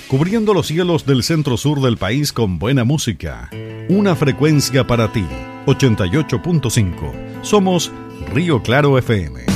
cubriendo los cielos del centro-sur del país con buena música. Una frecuencia para ti, 88.5. Somos Río Claro FM.